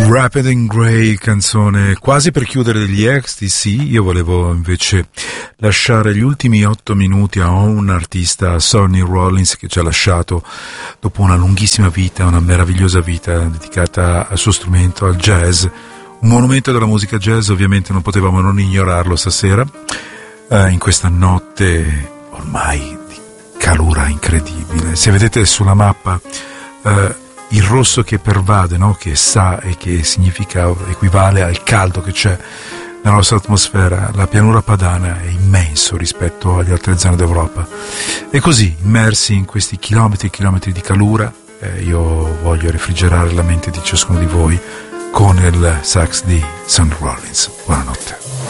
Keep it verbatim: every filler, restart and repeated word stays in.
Rapid and Grey, canzone quasi per chiudere degli Ecstasy. Io volevo invece lasciare gli ultimi otto minuti a un artista, Sonny Rollins, che ci ha lasciato dopo una lunghissima vita, una meravigliosa vita dedicata al suo strumento, al jazz, un monumento della musica jazz. Ovviamente non potevamo non ignorarlo stasera, eh, in questa notte ormai di calura incredibile. Se vedete sulla mappa eh, il rosso che pervade, no? Che sa e che significa, equivale al caldo che c'è nella nostra atmosfera, la pianura padana è immenso rispetto agli altre zone d'Europa. E così, immersi in questi chilometri e chilometri di calura, eh, io voglio refrigerare la mente di ciascuno di voi con il sax di Sonny Rollins. Buonanotte.